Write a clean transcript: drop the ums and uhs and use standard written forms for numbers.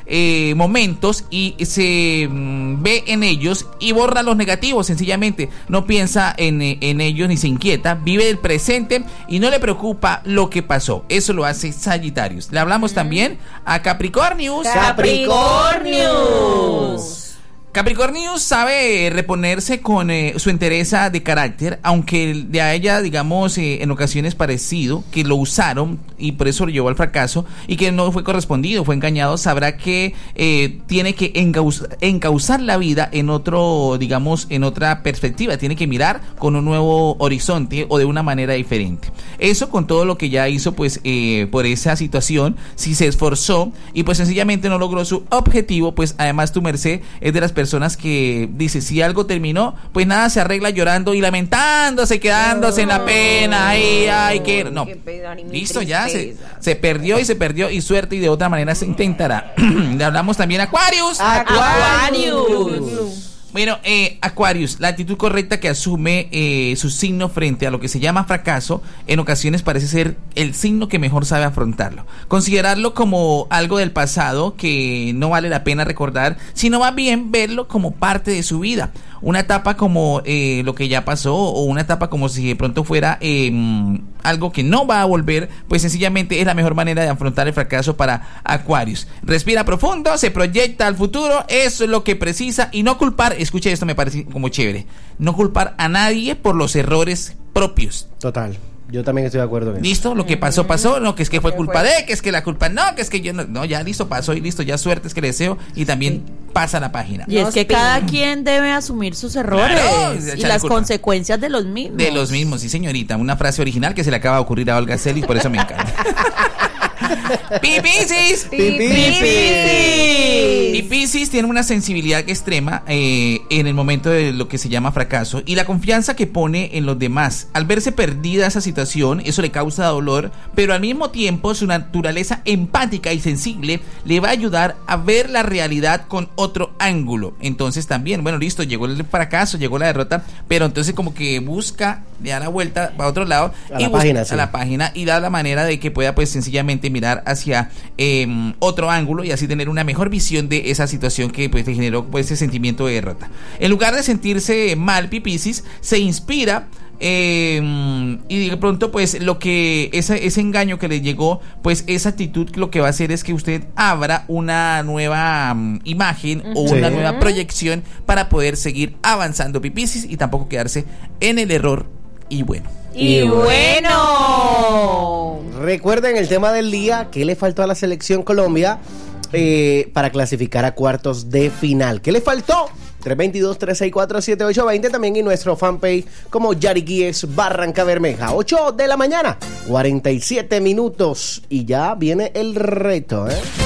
momentos y se ve en ellos y borra los negativos, sencillamente no piensa en ellos ni se inquieta, vive el presente y no le preocupa lo que pasó. Eso lo hace Sagitarius. Le hablamos también a Capricornius. Capricornius sabe reponerse con su entereza de carácter, aunque de a ella, digamos, en ocasiones parecido, que lo usaron y por eso lo llevó al fracaso y que no fue correspondido, fue engañado, sabrá que tiene que encauzar la vida en otro, digamos, en otra perspectiva, tiene que mirar con un nuevo horizonte o de una manera diferente. Eso con todo lo que ya hizo, pues, por esa situación, si se esforzó y pues sencillamente no logró su objetivo, pues además tu merced es de las personas que dice, si algo terminó, pues nada, se arregla llorando y lamentándose, quedándose en la pena, ay, que no, listo, ya se perdió y suerte y de otra manera se intentará. Le hablamos también a Aquarius. Bueno, Aquarius, la actitud correcta que asume su signo frente a lo que se llama fracaso, en ocasiones parece ser el signo que mejor sabe afrontarlo. Considerarlo como algo del pasado que no vale la pena recordar, sino más bien verlo como parte de su vida. Una etapa como lo que ya pasó o una etapa como si de pronto fuera algo que no va a volver, pues sencillamente es la mejor manera de afrontar el fracaso para Aquarius. Respira profundo, se proyecta al futuro, eso es lo que precisa y no culpar, escuche esto, me parece como chévere, no culpar a nadie por los errores propios. Total. Yo también estoy de acuerdo en eso. Listo, lo que pasó, no, que es que fue culpa de, que es que la culpa no, que es que yo no, ya listo, pasó y listo, ya suerte es que le deseo y también pasa la página. Y es que cada quien debe asumir sus errores, claro, y las consecuencias de los mismos. De los mismos, sí señorita, una frase original que se le acaba de ocurrir a Olga Celis, por eso me encanta. Piscis tiene una sensibilidad extrema en el momento de lo que se llama fracaso y la confianza que pone en los demás. Al verse perdida esa situación, eso le causa dolor, pero al mismo tiempo su naturaleza empática y sensible le va a ayudar a ver la realidad con otro ángulo. Entonces también, bueno, listo, llegó el fracaso, llegó la derrota, pero entonces como que busca, le da la vuelta a otro lado a la página y da la manera de que pueda pues sencillamente mirar hacia otro ángulo y así tener una mejor visión de esa situación que pues le generó pues ese sentimiento de derrota. En lugar de sentirse mal, Piscis se inspira y de pronto pues lo que ese engaño que le llegó, pues esa actitud lo que va a hacer es que usted abra una nueva imagen o una nueva proyección para poder seguir avanzando, Piscis, y tampoco quedarse en el error. Y bueno, recuerden el tema del día, ¿qué le faltó a la selección Colombia para clasificar a cuartos de final? ¿Qué le faltó? 322-364-7820, también en nuestro fanpage como Yariquíes Barranca Bermeja. 8 de la mañana, 47 minutos y ya viene el reto,